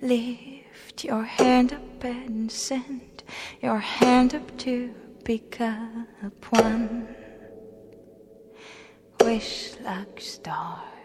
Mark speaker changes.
Speaker 1: Lift your hand up and send your hand up to pick up one. Wish like stars